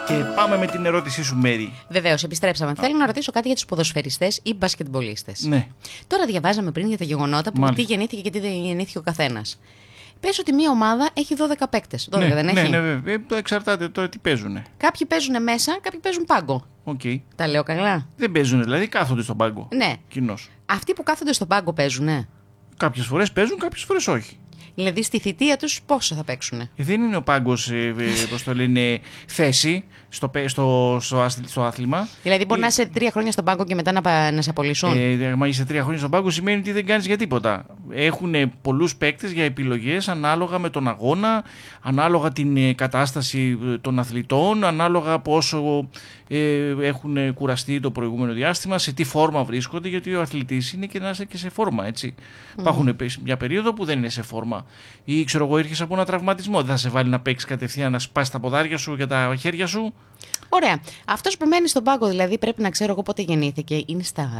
Και πάμε με την ερώτησή σου, Μέρη. Βεβαίως, επιστρέψαμε. Θέλω να ρωτήσω κάτι για τους ποδοσφαιριστές ή μπασκετμπολίστες. Ναι. Τώρα διαβάζαμε πριν για τα γεγονότα που τι γεννήθηκε και τι δεν γεννήθηκε ο καθένας. Πες ότι μια ομάδα έχει 12 παίκτες. 12 δεν έχει. Ναι, βέβαια. Εξαρτάται τώρα τι παίζουνε. Κάποιοι παίζουν μέσα, κάποιοι παίζουν πάγκο. Okay. Τα λέω καλά. Δεν παίζουν, δηλαδή κάθονται στον πάγκο. Ναι. Κοινώς. Αυτοί που κάθονται στον πάγκο παίζουνε. Κάποιες φορές παίζουν, κάποιες φορές όχι. Δηλαδή στη θητεία τους πόσο θα παίξουνε. Δεν είναι ο πάγκος, πώς το λένε, θέση στο άθλημα. Δηλαδή μπορεί να είσαι 3 χρόνια στον πάγκο και μετά να σε απολύσουν. Μα είσαι 3 χρόνια στον πάγκο σημαίνει ότι δεν κάνεις για τίποτα. Έχουν πολλούς παίκτες για επιλογές ανάλογα με τον αγώνα, ανάλογα την κατάσταση των αθλητών, ανάλογα πόσο έχουν κουραστεί το προηγούμενο διάστημα, σε τι φόρμα βρίσκονται, γιατί ο αθλητής είναι και να είσαι και σε φόρμα, έτσι. Υπάρχουν μια περίοδο που δεν είναι σε φόρμα. Ή ξέρω εγώ, ήρθες από ένα τραυματισμό. Δεν θα σε βάλει να παίξεις κατευθείαν, να σπάσεις τα ποδάρια σου και τα χέρια σου. Ωραία. Αυτός που μένει στον πάγκο, δηλαδή, πρέπει να ξέρω εγώ πότε γεννήθηκε. Είναι star.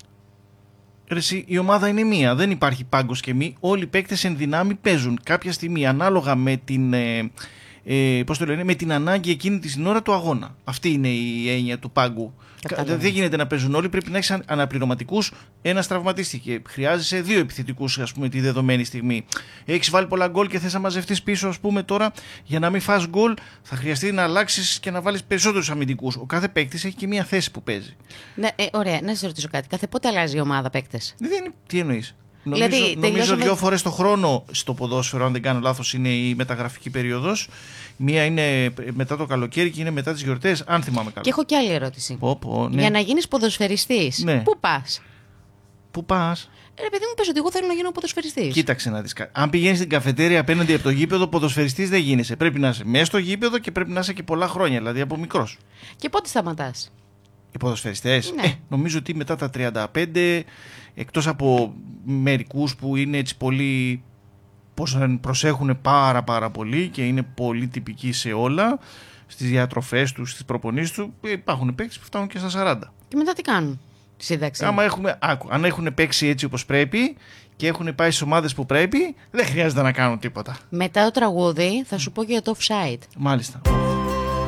Η ομάδα είναι μία. Δεν υπάρχει πάγκος και μη. Όλοι οι παίκτες εν δυνάμει παίζουν. Κάποια στιγμή, ανάλογα με την. Πώς το λένε, με την ανάγκη εκείνη την ώρα του αγώνα. Αυτή είναι η έννοια του πάγκου. Δεν γίνεται να παίζουν όλοι, πρέπει να έχεις αναπληρωματικούς. Ένας τραυματίστηκε. Χρειάζεσαι 2 επιθετικούς, ας πούμε, τη δεδομένη στιγμή. Έχεις βάλει πολλά γκολ και θες να μαζευτείς πίσω, ας πούμε, τώρα για να μην φας γκολ, θα χρειαστεί να αλλάξεις και να βάλεις περισσότερους αμυντικούς. Ο κάθε παίκτης έχει και μία θέση που παίζει. Ναι, ωραία, να σε ρωτήσω κάτι. Κάθε πότε αλλάζει η ομάδα παίκτες? Τι εννοείς? Νομίζω 2 φορές το χρόνο στο ποδόσφαιρο, αν δεν κάνω λάθος, είναι η μεταγραφική περίοδος. Μία είναι μετά το καλοκαίρι και είναι μετά τις γιορτές, αν θυμάμαι καλά. Και έχω και άλλη ερώτηση. Ναι. Για να γίνεις ποδοσφαιριστής, ναι. Πού πας? Πού πας? Ρε παιδί μου, πες ότι εγώ θέλω να γίνω ποδοσφαιριστής. Κοίταξε να δεις κάτι. Αν πηγαίνεις στην καφετέρια απέναντι από το γήπεδο, ποδοσφαιριστής δεν γίνεσαι. Πρέπει να είσαι μέσα στο γήπεδο και πρέπει να είσαι και πολλά χρόνια, δηλαδή από μικρός. Και πότε σταματάς? Οι ποδοσφαιριστές, ναι. Νομίζω ότι μετά τα 35, εκτός από μερικούς που είναι έτσι πολύ, πώς προσέχουν πάρα πολύ και είναι πολύ τυπικοί σε όλα, στις διατροφές τους, στις προπονήσεις τους, υπάρχουν παίκτες που φτάνουν και στα 40. Και μετά τι κάνουν? Σύνταξη. Αν έχουν παίξει έτσι όπως πρέπει και έχουν πάει στις ομάδες που πρέπει, δεν χρειάζεται να κάνουν τίποτα. Μετά το τραγούδι θα σου πω και για το offside. Μάλιστα.